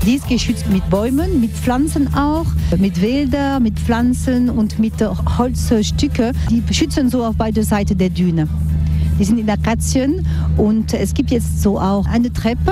Die ist geschützt mit Bäumen, mit Pflanzen auch, mit Wäldern, mit Pflanzen und mit Holzstücken. Die schützen so auf beide Seiten der Düne. Die sind in Akazien und es gibt jetzt so auch eine Treppe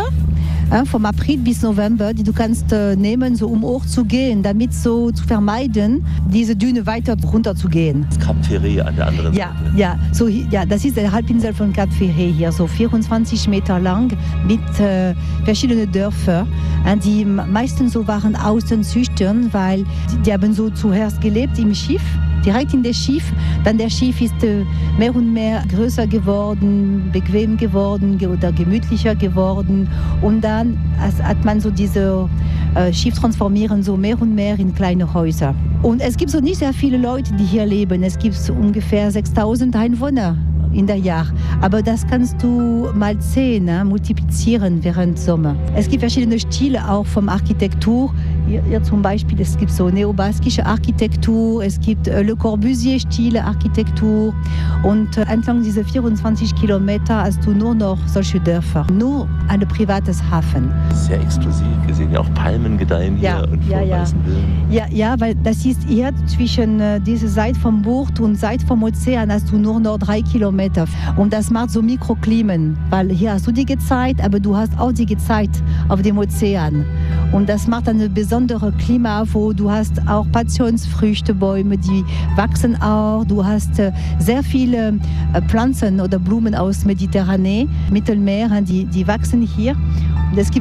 vom April bis November, die du kannst nehmen, so um hoch zu gehen, damit so zu vermeiden, diese Düne weiter runter zu gehen. Das Cap Ferret an der anderen Seite. Ja, das ist die Halbinsel von Cap Ferret hier, so 24 Meter lang mit verschiedenen Dörfern, die meistens so waren Außenzüchtern, weil die haben so zuerst gelebt im Schiff. Direkt in das Schiff. Dann der Schiff ist mehr und mehr größer geworden, bequem geworden oder gemütlicher geworden. Und dann hat man so diese Schiff transformieren so mehr und mehr in kleine Häuser. Und es gibt so nicht sehr viele Leute, die hier leben. Es gibt so ungefähr 6.000 Einwohner in der Jahr. Aber das kannst du mal 10 multiplizieren während Sommer. Es gibt verschiedene Stile auch von Architektur. Hier zum Beispiel, es gibt so neobaskische Architektur, es gibt Le Corbusier-Stile Architektur und entlang dieser 24 Kilometer hast du nur noch solche Dörfer, nur ein privates Hafen. Sehr exklusiv, wir sehen ja auch Palmen gedeihen hier und vor weißen Villen. Ja, weil das ist hier zwischen dieser Seite vom Bucht und Seite vom Ozean hast du nur noch 3 Kilometer und das macht so Mikroklimen, weil hier hast du die Gezeit, aber du hast auch die Gezeit auf dem Ozean und das macht eine besondere Klima, wo du hast auch Passionsfrüchtebäume, die wachsen auch. Du hast sehr viele Pflanzen oder Blumen aus Mediterranee, Mittelmeer, die wachsen hier. Und es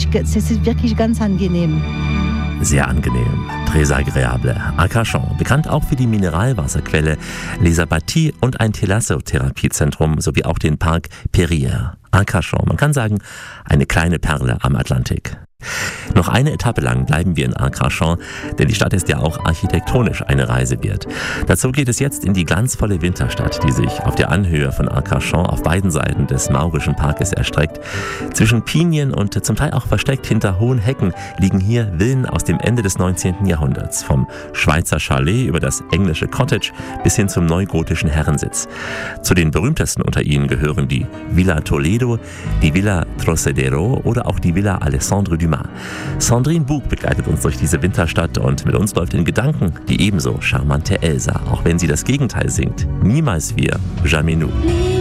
ist wirklich ganz angenehm. Sehr angenehm, très agréable. Arcachon, bekannt auch für die Mineralwasserquelle Les Abatis und ein Thalassotherapie-Zentrum sowie auch den Park Perrières. Arcachon, man kann sagen, eine kleine Perle am Atlantik. Noch eine Etappe lang bleiben wir in Arcachon, denn die Stadt ist ja auch architektonisch eine Reise wert. Dazu geht es jetzt in die glanzvolle Winterstadt, die sich auf der Anhöhe von Arcachon auf beiden Seiten des Maurischen Parkes erstreckt. Zwischen Pinien und zum Teil auch versteckt hinter hohen Hecken liegen hier Villen aus dem Ende des 19. Jahrhunderts. Vom Schweizer Chalet über das englische Cottage bis hin zum neugotischen Herrensitz. Zu den berühmtesten unter ihnen gehören die Villa Toledo, die Villa Trocedero oder auch die Villa Alessandro Dumas. Sandrine Bug begleitet uns durch diese Winterstadt und mit uns läuft in Gedanken die ebenso charmante Elsa, auch wenn sie das Gegenteil singt. Niemals wir, jamais nous.